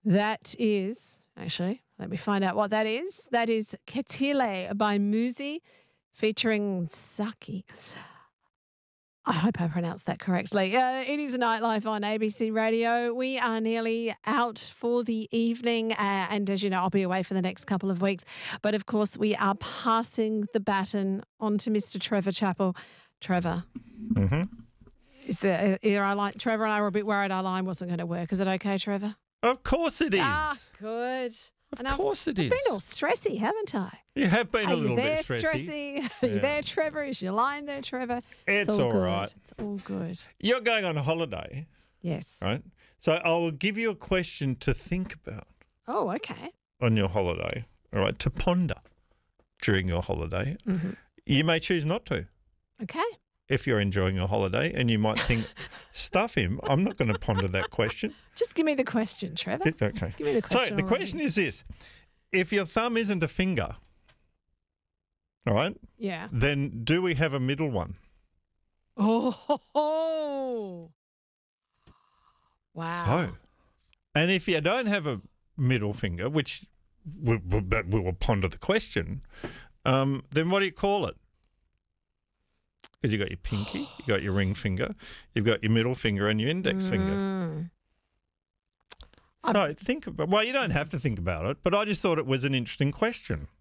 That is, actually, let me find out what that is. That is Ketile by Muzi featuring Saki. I hope I pronounced that correctly. It is Nightlife on ABC Radio. We are nearly out for the evening, and as you know, I'll be away for the next couple of weeks. But of course, we are passing the baton on to Mr. Trevor Chappell. Trevor. Mm-hmm. Trevor and I were a bit worried our line wasn't going to work. Is it okay, Trevor? Of course it is. Ah, good. Of course it is. I've been all stressy, haven't I? You have been a little bit stressy. stressy. Are you there, Trevor? Is your line there, Trevor? It's all good. right. It's all good. You're going on holiday, Yes. right? So I will give you a question to think about Oh, okay. on your holiday, all right, to ponder during your holiday. Mm-hmm. You may choose not to Okay. if you're enjoying your holiday, and you might think, stuff him, I'm not going to ponder that question. Just give me the question, Trevor. Okay. Give me the question. So the question is this. If your thumb isn't a finger, all right, Yeah. then do we have a middle one? Oh. Wow. So, and if you don't have a middle finger, which we will ponder the question, then what do you call it? Because you've got your pinky, you've got your ring finger, you've got your middle finger and your index finger. So think about, well, you don't have to think about it, but I just thought it was an interesting question.